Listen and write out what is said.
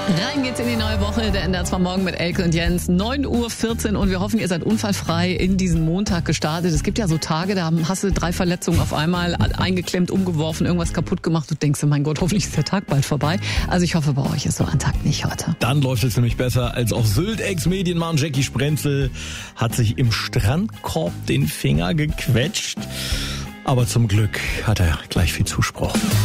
Rein geht's in die neue Woche, der NDR 2 Morgen mit Elke und Jens, 9:14 Uhr und wir hoffen, ihr seid unfallfrei in diesen Montag gestartet. Es gibt ja so Tage, da hast du 3 Verletzungen auf einmal, eingeklemmt, umgeworfen, irgendwas kaputt gemacht. Du denkst, mein Gott, hoffentlich ist der Tag bald vorbei. Also ich hoffe, bei euch ist so ein Tag nicht heute. Dann läuft es nämlich besser als auf Sylt. Ex-Medienmann Jackie Sprenzel hat sich im Strandkorb den Finger gequetscht. Aber zum Glück hat er gleich viel Zuspruch.